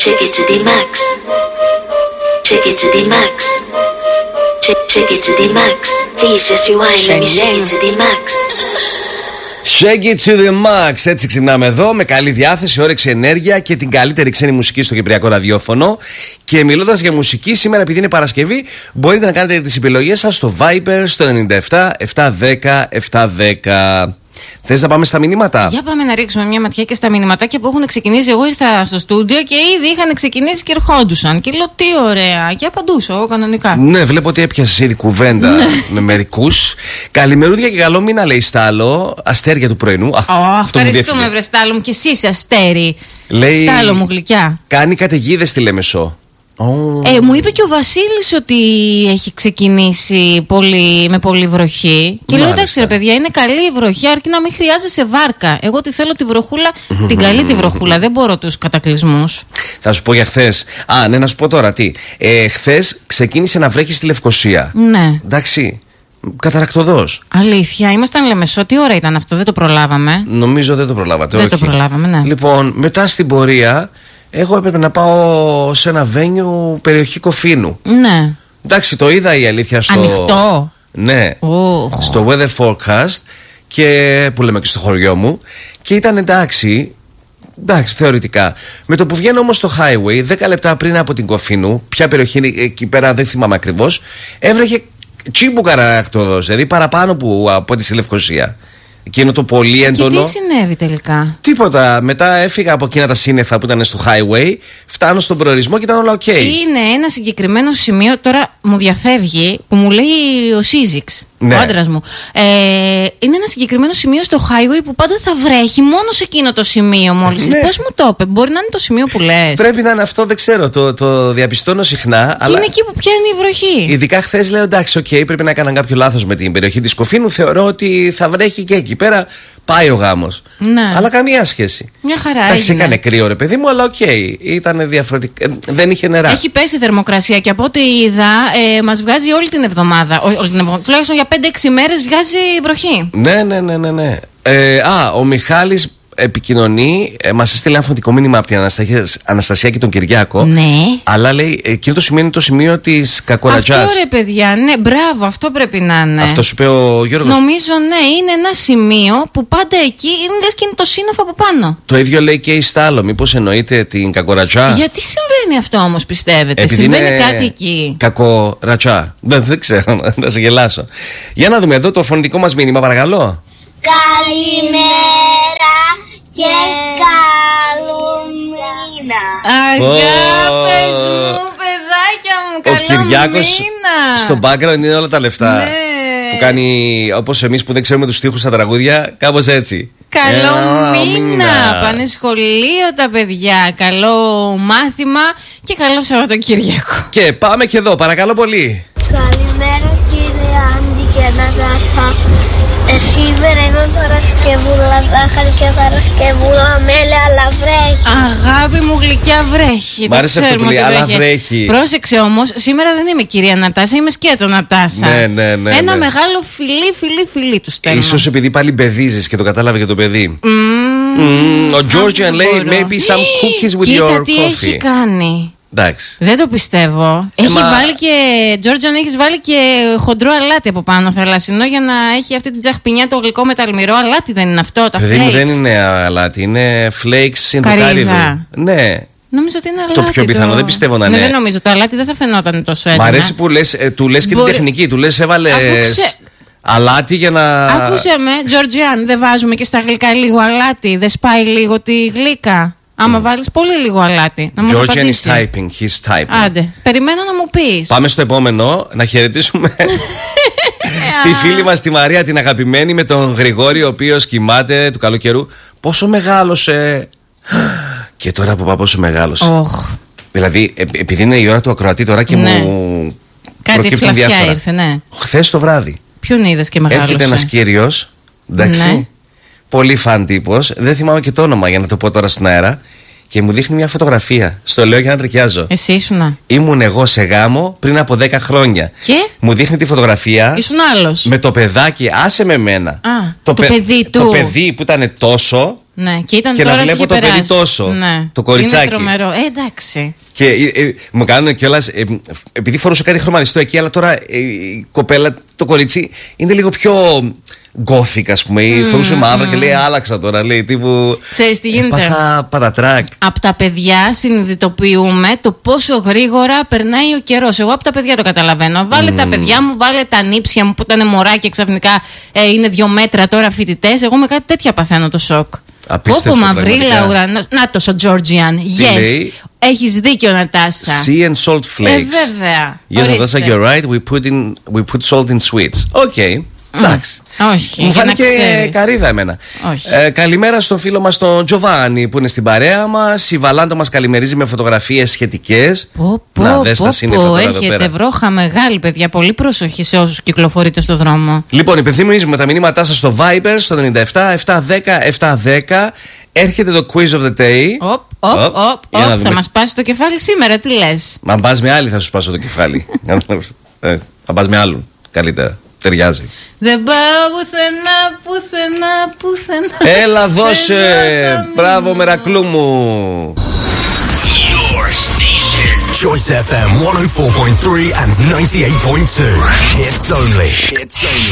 Take it to the max. Take it to the max. Take it to the max. Please just rewind. Let me shake it to the max. Shake it to the max. Έτσι ξυπνάμε εδώ με καλή διάθεση, όρεξη, ενέργεια και την καλύτερη ξένη μουσική στο κυπριακό ραδιόφωνο. Και μιλώντας για μουσική, σήμερα επειδή είναι Παρασκευή, μπορείτε να κάνετε τις επιλογές σας στο Viber στο 97 710 710. Θες να πάμε στα μηνύματα? Για πάμε να ρίξουμε μια ματιά και στα μηνυματάκια που έχουν ξεκινήσει. Εγώ ήρθα στο στούντιο και ήδη είχαν ξεκινήσει και ερχόντουσαν. Και λέω τι ωραία. Και απαντούσα εγώ κανονικά. Ναι, βλέπω ότι έπιασε ήδη κουβέντα με μερικούς. Καλημερούδια και καλό μήνα, λέει Στάλο. Αστέρια του πρωινού. Ευχαριστούμε, βρε Στάλο μου, και εσύ είσαι αστέρι. Λέει, Στάλο μου γλυκιά. Κάνει καταιγίδες στη Λέμεσο. Μου είπε και ο Βασίλης ότι έχει ξεκινήσει με πολύ βροχή. Και λέω εντάξει ρε παιδιά, είναι καλή η βροχή, αρκεί να μην χρειάζεσαι βάρκα. Εγώ τη θέλω τη βροχούλα, την καλή τη βροχούλα. Δεν μπορώ τους κατακλυσμούς. Θα σου πω για χθες. Ναι, να σου πω τώρα τι. Χθες ξεκίνησε να βρέχει στη Λευκοσία. Ναι. Εντάξει. Καταρακτωδώς. Αλήθεια, ήμασταν Λεμεσό. Τι ώρα ήταν αυτό, δεν το προλάβαμε? Νομίζω δεν το προλάβατε. Δεν το προλάβαμε, ναι. Λοιπόν, μετά στην πορεία, εγώ έπρεπε να πάω σε ένα βένιου περιοχή Κοφίνου. Ναι. Εντάξει, το είδα η αλήθεια στο. Ανοιχτό. Ναι. Στο weather forecast και που λέμε και στο χωριό μου. Και ήταν εντάξει, θεωρητικά. Με το που βγαίνω όμως στο highway, 10 λεπτά πριν από την Κοφίνου, ποια περιοχή είναι εκεί πέρα, δεν θυμάμαι ακριβώς, έβρεχε τσίμπουκαρακτοδός, δηλαδή παραπάνω από τη στη Λευκοσία. Εκείνο το πολύ έντονο. Και τι συνέβη τελικά? Τίποτα. Μετά έφυγα από εκείνα τα σύννεφα που ήταν στο highway, φτάνω στον προορισμό και ήταν όλα ok. Είναι ένα συγκεκριμένο σημείο, τώρα μου διαφεύγει, που μου λέει ο Σύζιξ, ναι, ο άντρας μου. Είναι ένα συγκεκριμένο σημείο στο highway που πάντα θα βρέχει μόνο σε εκείνο το σημείο μόλις. Ναι. Πώς μου το είπε, μπορεί να είναι το σημείο που λες? Πρέπει να είναι αυτό, δεν ξέρω. Το διαπιστώνω συχνά. Και αλλά είναι εκεί που πιάνει η βροχή. Ειδικά χθες λέω εντάξει, πρέπει να έκανα κάποιο λάθος με την περιοχή της Κοφίνου. Θεωρώ ότι θα βρέχει και εκεί πέρα. Πάει ο γάμος. Ναι. Αλλά καμία σχέση. Μια χαρά. Εντάξει, έκανε κρύο ρε παιδί μου, αλλά ήταν διαφορετικό. Δεν είχε νερά. Έχει πέσει η θερμοκρασία και από ό,τι είδα, μας βγάζει όλη την εβδομάδα. Τουλάχιστον για 5-6 μέρες βγάζει βροχή. Ναι. Ο Μιχάλης επικοινωνεί, μας έστειλε ένα φωνητικό μήνυμα από την Αναστασία και τον Κυριάκο. Ναι. Αλλά λέει, εκείνο το σημείο είναι το σημείο της Κακορατζάς. Αυτό ρε παιδιά, ναι, μπράβο, αυτό πρέπει να είναι. Αυτό σου είπε ο Γιώργος. Νομίζω ναι, είναι ένα σημείο που πάντα εκεί είναι λες και είναι το σύννεφο από πάνω. Το ίδιο λέει και η Στάλο. Μήπως εννοείται την Κακορατζά? Γιατί συμβαίνει αυτό όμως, πιστεύετε? Επειδή συμβαίνει κάτι εκεί? Κακορατζά. Δεν ξέρω, να σε γελάσω. Για να δούμε εδώ το φωνητικό μας μήνυμα, παρακαλώ. Καλημέρα και καλό μήνα. Αγάπες μου, παιδάκια μου, καλό μήνα. Ο Κυριάκος στο background είναι όλα τα λεφτά. Ναι. Που κάνει όπως εμείς που δεν ξέρουμε τους στίχους στα τραγούδια, κάπως έτσι. Καλό μήνα. Πάνε σχολείο τα παιδιά. Καλό μάθημα και καλό Σαββατοκύριακο. Και πάμε και εδώ, παρακαλώ πολύ. Καλημέρα κύριε Άντι και Νατάσα. Σήμερα είμαι Παρασκευούλα, ζάχαρη και Παρασκευούλα μέλι, αλλά βρέχει. Αγάπη μου γλυκιά, βρέχει. Μ' άρεσε αυτό που λέει, αλλά βρέχει. Πρόσεξε όμως, σήμερα δεν είμαι κυρία Νατάσα, είμαι σκέτο Νατάσα. Ναι. Ένα μεγάλο φιλί του στέλνω. Ίσως επειδή πάλι μπεδίζεις και το κατάλαβε και το παιδί. Ο Georgian λέει maybe some cookies with your coffee. Κοίτα τι έχει κάνει. Εντάξει. Δεν το πιστεύω. Έχει βάλει και. Τζόρτζαν, έχει βάλει και χοντρό αλάτι από πάνω θαλασσινό για να έχει αυτή την τσαχπινιά, το γλυκό με τα αλμυρό. Αλάτι δεν είναι αυτό, τα παιδί flakes. Μου δεν είναι αλάτι, είναι flakes εντοκάριδο. Ναι. Νομίζω ότι είναι αλάτι. Το πιο πιθανό, δεν πιστεύω να είναι. Ναι, δεν νομίζω. Το αλάτι δεν θα φαινόταν τόσο έντονα. Μ' αρέσει που του λες και την τεχνική. Του λες έβαλε αλάτι για να. Άκουσε με, Τζορτζιάν, δεν βάζουμε και στα γλυκά λίγο αλάτι? Δεν σπάει λίγο τη γλύκα? Άμα βάλεις πολύ λίγο αλάτι. Να μας απαντήσει. Georgian is typing, he's typing. Άντε, περιμένω να μου πεις. Πάμε στο επόμενο, να χαιρετήσουμε τη φίλη μας τη Μαρία, την αγαπημένη, με τον Γρηγόρη, ο οποίος κοιμάται του καλού καιρού. Πόσο μεγάλωσε. Και τώρα που πάω πόσο μεγάλωσε. Δηλαδή, επειδή είναι η ώρα του ακροατή τώρα και μου κάτι φλασιά ήρθε, ναι. Χθες το βράδυ. Ποιον είδες και μεγάλωσε? Έρχεται ένας κύριος, εντάξει, ναι, πολύ φαν τύπος, δεν θυμάμαι και το όνομα για να το πω τώρα στον αέρα, και μου δείχνει μια φωτογραφία. Στο λέω για να τρικιάζω. Εσύ ήσουνα? Ήμουν εγώ σε γάμο πριν από 10 χρόνια. Και? Μου δείχνει τη φωτογραφία. Ήσουν άλλος? Με το παιδάκι, άσε με μένα. Το παιδί του. Το παιδί που ήταν τόσο. Ναι, και ήταν και τώρα να βλέπω το παιδί τόσο. Ναι. Το κοριτσάκι. Είναι τρομερό. Εντάξει. Και μου κάνουν κιόλας, επειδή φορούσε κάτι χρωματιστό εκεί, αλλά τώρα η κοπέλα, το κορίτσι, είναι λίγο πιο γκόθικ, ας πούμε. Φορούσε μαύρα και λέει άλλαξα τώρα. Λέει τύπου. Ξέρεις τι γίνεται. Πάθα πατατράκ. Από τα παιδιά συνειδητοποιούμε το πόσο γρήγορα περνάει ο καιρός. Εγώ από τα παιδιά το καταλαβαίνω. Βάλε τα παιδιά μου, βάλε τα νύψια μου που ήταν μωρά και ξαφνικά είναι 2 μέτρα τώρα φοιτητές. Εγώ με κάτι τέτοια παθαίνω το σοκ. Απίστευτο, Όπου μαυρίλα ουρανός. Νάτος ο Τζόρτζιαν. Yes. Έχεις δίκιο, Νατάσα. Sea and salt flakes. Βέβαια. Yes, Natasha, you're right. We put salt in sweets. Okay. Εντάξει. Όχι. Μου φάνηκε καρύδα εμένα. Καλημέρα στον φίλο μας τον Τζοβάνι που είναι στην παρέα μας. Η Βαλάντο μας καλημερίζει με φωτογραφίες σχετικές. Να δες τα σύννεφα τώρα εδώ πέρα. Έρχεται βρόχα μεγάλη, παιδιά. Πολύ προσοχή σε όσους κυκλοφορείτε στο δρόμο. Λοιπόν, υπενθυμίζουμε τα μηνύματά σας στο Viber στο 97 710 710. Έρχεται το quiz of the day. Θα μας πάσει το κεφάλι σήμερα, τι λες? Αν πας με άλλη θα σου σπάσω το κεφάλι. Αν πας με άλλον, καλύτερα. Ταιριάζει. Δεν πάω πουθενά. Έλα δώσε. Μπράβο Μερακλού μου. Your station. Choice FM 104.3 and 98.2. It's only